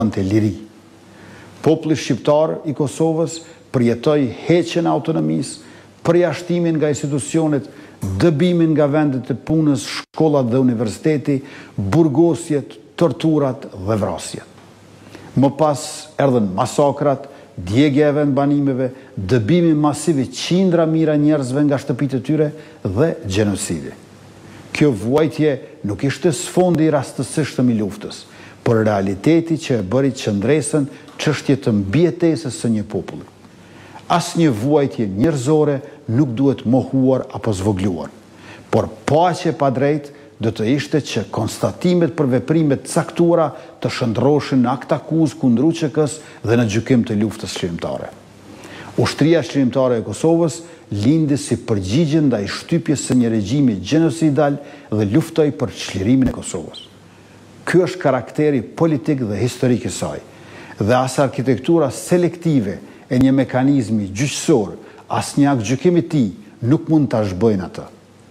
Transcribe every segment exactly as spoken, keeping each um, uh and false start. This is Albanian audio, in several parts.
të liri. Populli shqiptar i Kosovës përjetoi heqjen e autonomisë, përjashtimin nga institucionet, dëbimin nga vendet e punës, shkollat dhe universiteti, burgosjet, torturat dhe vrasjet. Më pas erdhën masakrat, djegja e vendbanimeve, dëbimi masiv i qindra mijëra njerëzve nga shtëpitë e tyre dhe gjenocidi. Kjo vuajtje nuk ishte sfondi rastësisht i luftës, por realiteti që e bëri qëndresën çështje të mbijetesës së një populli. Asnjë vuajtje njerëzore nuk duhet mohuar apo zvogluar, por paqe pa drejtë do të ishte që konstatimet për veprimet caktuara të shndrohen në akt akuzë kundër U Q K-s dhe në gjykim të luftës çlimtare. Ushtria çlimtare e Kosovës lindi si përgjigje ndaj shtypjes së një regjimi gjenocidal dhe luftoi për çlirimin e Kosovës. Ky është karakteri politik dhe historik i saj, dhe as arkitektura selektive e një mekanizmi gjyqësor, as një akt gjykimi i tij nuk mund ta zhbojnë atë.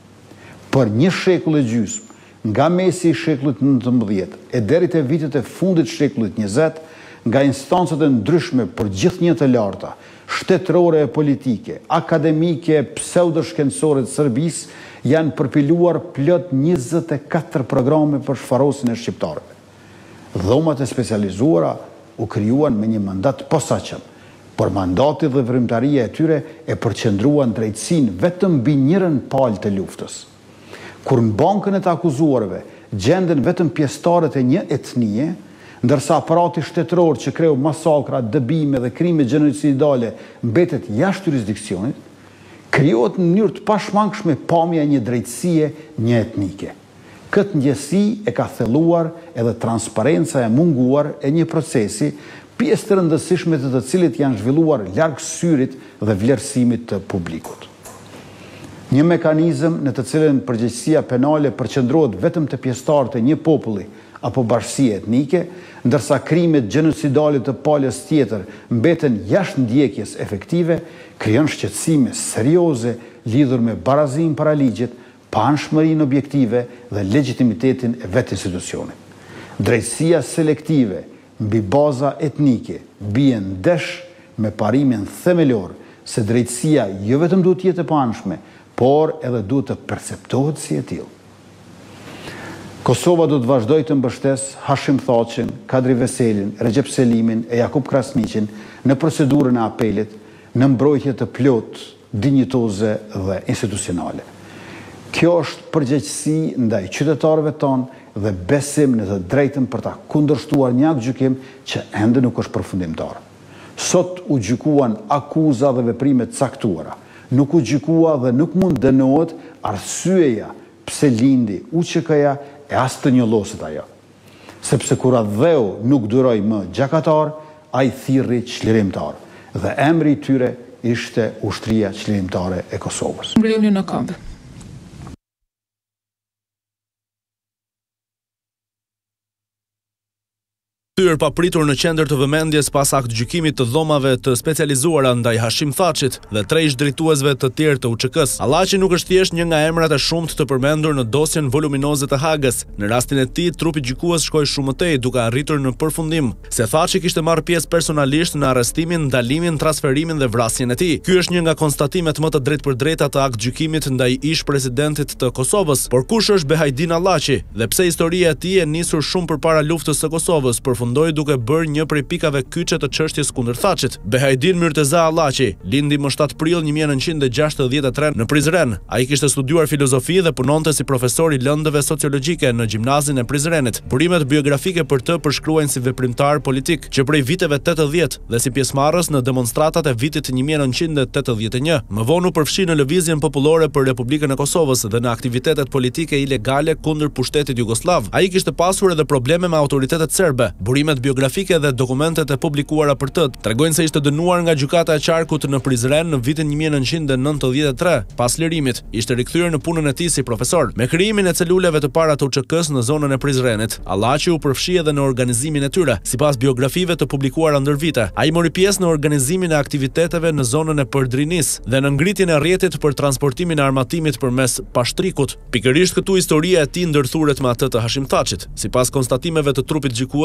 Për një shekull e gjysmë, nga mesi i shekullit nëntëmbëdhjetë e deri te vitet e fundit të shekullit njëzet, nga instancat e ndryshme për gjithnjë të larta, shtetërore e politike, akademike, pseudoshkencore të Serbisë, janë përpiluar plot njëzet e katër programe për shfarosin e shqiptarëve. Dhomat e specializuara u krijuan me një mandat posaçëm, por mandati dhe veprimtaria e tyre e përqendruan drejtësinë vetëm mbi njërin palë të luftës. Kur në bankën e të akuzuarve gjenden vetëm pjesëtarët e një etnie, ndërsa aparati shtetëror që kreu masakra, dëbime dhe krime gjenocidale mbetet jashtë jurisdiksionit, krijohet në mënyrë të pashmangshme pamja e një drejtësie një etnike. Këtë ndjesi e ka thelluar edhe transparenca e munguar e një procesi, pjesë të rëndësishme të të cilit janë zhvilluar larg syrit dhe vlerësimit të publikut. Një mekanizëm në të cilën përgjegjësia penale përqendrohet vetëm te pjesëtarët e një populli apo bashkësie etnike, ndërsa krimet gjenocidale të palës tjetër mbeten jashtë ndjekjes efektive, krijon shqetësime serioze lidhur me barazinë para ligjit, paanshmërinë objektive dhe legitimitetin e vetë institucionit. Drejtësia selektive mbi baza etnike bie ndesh me parimin themelor se drejtësia jo vetëm duhet të jetë e paanshme, por edhe duhet të perceptohet si e tillë. Kosova do të vazhdojë të mbështesë Hashim Thaçin, Kadri Veselin, Recep Selimin e Jakub Krasniqin në procedurën e apelit në mbrojtje të plot, dinjitoze dhe institucionale. Kjo është përgjegjësi ndaj qytetarëve tonë dhe besim në të drejtën për ta kundërshtuar një akt gjykim që ende nuk është përfundimtar. Sot u gjykuan akuza dhe veprime të caktuara. Nuk u gjykua dhe nuk mund dënohet arsyeja pse lindi U Q K-ja e as të njolloset ajo. Sepse kur dheu nuk duroi më gjakatar, ai thirrri çlirimtar dhe emri i tyre ishte Ushtria Çlirimtare e Kosovës. Mbrojuni në këmbë. Kthyer papritur në qendër të vëmendjes pas akt gjykimit të dhomave të specializuara ndaj Hashim Thaçit dhe tre ish drejtuesve të tjerë të U Q K-s. Allaçi nuk është thjesht një nga emrat e shumtë të përmendur në dosjen voluminoze të Hagës. Në rastin e tij, trupi gjykues shkoi shumë më tej, duke arritur në përfundim se Thaçi kishte marrë pjesë personalisht në arrestimin, ndalimin, transferimin dhe vrasjen e tij. Ky është një nga konstatimet më të drejtpërdrejta të akt gjykimit ndaj ish presidentit të Kosovës. Por kush është Behajdin Allaçi dhe pse historia e tij e nisur shumë përpara luftës së Kosovës përfundoi duke bërë një prej pikave kyçe të çështjes kundër Thaçit? Behajdin Myrteza Allaçi lindi më shtatë prill një mijë e nëntëqind e gjashtëdhjetë e tre në Prizren. Ai kishte studiuar filozofi dhe punonte si profesor i lëndëve sociologjike në gjimnazin e Prizrenit. Burimet biografike për të përshkruajnë si veprimtar politik që prej viteve tetëdhjetë dhe si pjesëmarrës në demonstratat e vitit një mijë e nëntëqind e tetëdhjetë e një. Më vonë u përfshi në lëvizjen popullore për Republikën e Kosovës dhe në aktivitetet politike ilegale kundër pushtetit jugosllav. Ai kishte pasur edhe probleme me autoritetet serbe. Burimet biografike dhe dokumentet e publikuara për të tregojnë se ishte dënuar nga gjykata e Qarkut në Prizren në vitin një mijë e nëntëqind e nëntëdhjetë e tre. Pas lirimit, ishte rikthyer në punën e tij si profesor. Me krijimin e celuleve të para të U Q K-s në zonën e Prizrenit, Allaçi u përfshi edhe në organizimin e tyre. Sipas biografive të publikuara ndër vite, ai mori pjesë në organizimin e aktiviteteve në zonën e Përdrinis dhe në ngritjen e rrjetit për transportimin e armatimit përmes pashtrikut. Pikërisht këtu historia e tij ndërthuret me atë të Hashim Thaçit. Sipas konstatimeve të trupit gjykues përplas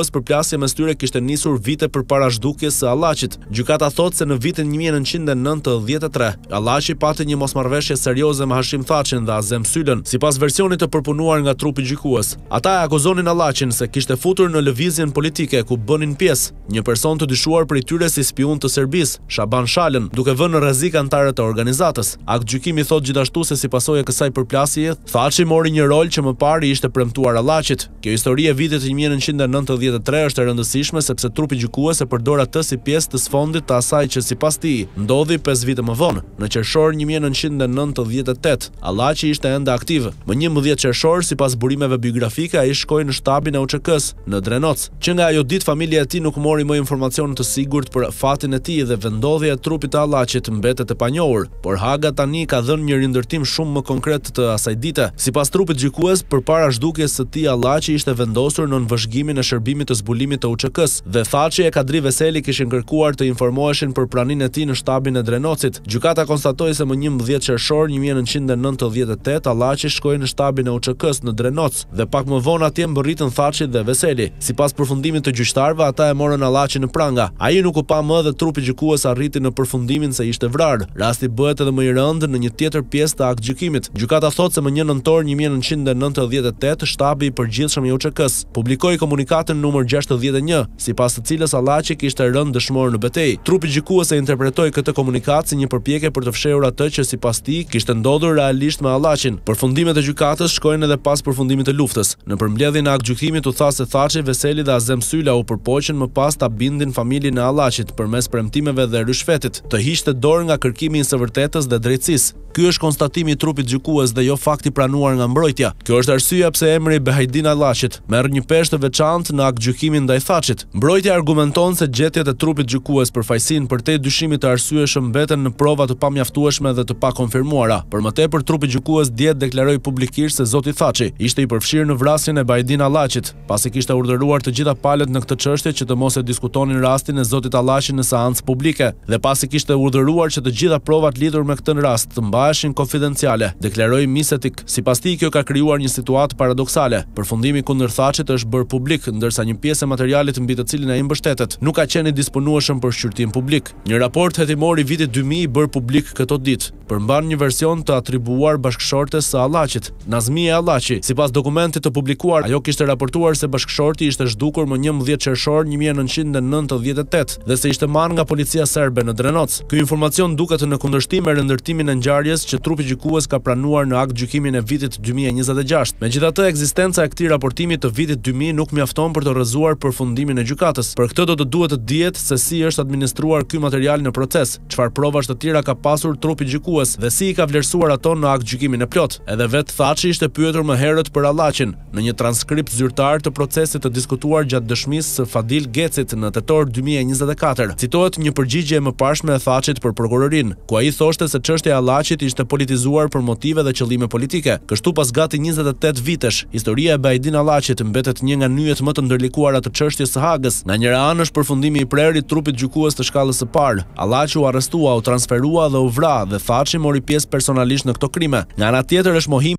përplasje mes tyre kishte nisur vite përpara zhdukjes së Allaqit. Gjykata thotë se në vitin një mijë e nëntëqind e nëntëdhjetë e tre, Allaqi pati një mosmarrëveshje serioze me Hashim Thaçin dhe Azem Sylën, sipas versionit të përpunuar nga trupi gjykues. Ata e akuzonin Allaqin se kishte futur në lëvizjen politike ku bënin pjesë një person të dyshuar prej tyre si spion të Serbisë, Shaban Shalën, duke vënë në rrezik anëtarët e organizatës. Akt gjykimi thotë gjithashtu se si pasojë e kësaj përplasjeje, Thaçi mori një rol që më parë ishte premtuar Allaqit. Kjo histori e vitit një mijë e nëntëqind e nëntëdhjetë e tre është e rëndësishme sepse trupi gjykues e përdor atë si pjesë të sfondit të asaj që sipas tij ndodhi pesë vite më vonë. Në qershor një mijë e nëntëqind e nëntëdhjetë e tetë, Allaqi ishte ende aktiv. Më njëmbëdhjetë qershor, sipas burimeve biografike, ai shkoi në shtabin e U Ç K-s në Drenoc. Që nga ajo ditë familja e tij nuk mori më informacione të sigurt për fatin e tij dhe vendodhja e trupit të Allaqit mbetet e panjohur, por Haga tani ka dhënë një rindërtim shumë më konkret të asaj dite. Sipas trupit gjykues, përpara zhdukjes së tij Allaqi ishte vendosur në nënvëzhgimin e shërbimit të zbulimit të U Ç K-s dhe Thaçi e Kadri Veseli kishin kërkuar të informoheshin për praninë e tij në shtabin e Drenocit. Gjykata konstatoi se më njëmbëdhjetë qershor një mijë e nëntëqind e nëntëdhjetë e tetë Allaqi shkoi në shtabin e U Ç K-s në Drenoc dhe pak më vonë atje mbërritën Thaçi dhe Veseli. Sipas përfundimit të gjyqtarëve, ata e morën Allaqin në pranga. Ai nuk u pa më dhe trupi gjykues arriti në përfundimin se ishte vrarë. Rasti bëhet edhe më i rëndë në një tjetër pjesë të aktgjykimit. Gjykata thotë se më një nëntor një mijë e nëntëqind e nëntëdhjetë e tetë shtabi i përgjithshëm i U Ç K-s publikoi komunikatën numër gjashtëdhjetë e një, sipas të cilës Allaqi kishte rënë dëshmor në betejë. Trupi gjykues e interpretoi këtë komunikat si një përpjekje për të fshehur atë që sipas tij kishte ndodhur realisht me Allaqin. Përfundimet e gjykatës shkojnë edhe pas përfundimit të luftës. Në përmbledhjen e aktgjykimit u tha se Thaçi, Veseli dhe Azem Syla u përpoqën më pas ta bindin familjen e Allaqit përmes premtimeve dhe rishfetit, të hiqte dorë nga kërkimi i së vërtetës dhe drejtësisë. Ky është konstatimi i trupit gjykues dhe jo fakti pranuar nga mbrojtja. Kjo është arsyeja pse emri Behajdin Allaqit merr një peshë të veçantë në aktgjykimin ndaj Thaçit. Mbrojtja argumenton se gjetjet e trupit gjykues për fajsin përtej dyshimit të arsyeshëm mbeten në prova të pamjaftueshme dhe të pakonfirmuara. Për më tepër, trupi gjykues dje deklaroi publikisht se zoti Thaçi ishte i përfshirë në vrasjen e Behajdin Allaqit, pasi kishte urdhëruar të gjitha palët në këtë çështje që të mos e diskutonin rastin e zotit Allaqit në seancë publike dhe pasi kishte urdhëruar që të gjitha provat lidhur me këtë rast të mbaheshin konfidenciale, deklaroi Misetik. Sipas tij, kjo ka krijuar një situatë paradoksale. Përfundimi kundër Thaçit është bërë publik, ndërsa një pjesë e materialit mbi të cilin ai mbështetet nuk ka qenë i disponueshëm për shqyrtim publik. Një raport hetimor i vitit dy mijë i bërë publik këto ditë përmban një version të atribuar bashkëshortes së Allaqit, Nazmie Allaqi. Sipas dokumentit të publikuar, ajo kishte raportuar se bashkëshorti ishte zhdukur më njëmbëdhjetë qershor një mijë e nëntëqind e nëntëdhjetë e tetë dhe se ishte marrë nga policia serbe në Drenoc. Ky informacion duket në kundërshtim me rëndërtimin e ngjarjes që trupi gjykues ka pranuar në aktgjykimin e vitit dy mijë e njëzet e gjashtë. Megjithatë, ekzistenca e këtij raportimi të vitit dy mijë nuk mjafton për të rrëzuar përfundimin e gjykatës. Për këtë do të duhet të dihet se si është administruar ky material në proces, çfarë provash të tjera ka pasur trupi gjykues dhe si i ka vlerësuar ato në aktgjykimin e plot. Edhe vetë Thaçi ishte pyetur më herët për Allaqin në një transkript zyrtar të procesit të diskutuar gjatë dëshmisë së Fadil Gecit në tetor dy mijë e njëzet e katër. Citohet një përgjigje e mëparshme e Thaçit për prokurorin, ku ai thoshte se çështja e Allaqit ishte politizuar për motive dhe qëllime politike. Kështu pas gati njëzet e tetë vitesh, historia e Behajdin Allaqit mbetet një nga nyjet më të ndërlikuara të çështjes së Hagës. Nga njëra anë është përfundimi i prerë i trupit gjykues të shkallës së parë. Allaqi u arrestua, u transferua dhe u vra dhe Thaçi mori pjesë personalisht në këto krime. Nga ana tjetër është mohimi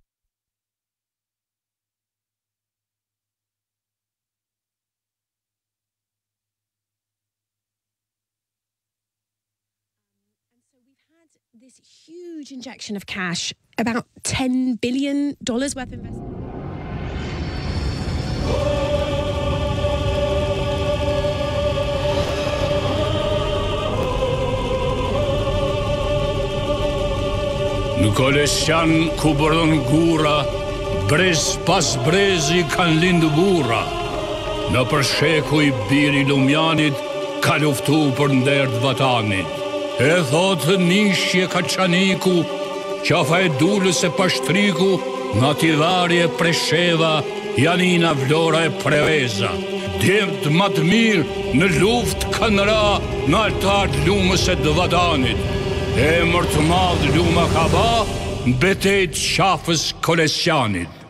this huge injection of cash, about ten billion dollars worth of investment. Në Kolesjan ku bërdon gura, brez pas brezi kanë lindu bura. Në përsheku i biri Lumjanit ka luftu për ndert vatanit. E thotë nishje ka qaniku, qafa e dullës e pashtriku, nga tivarje Presheva, Janina Vlora e Preveza. Djemt më të mirë në luft kanë ra në altar lumës e dëvatanit. E mërë të madhë luma ka ba, në betejt qafës Kolesjanit.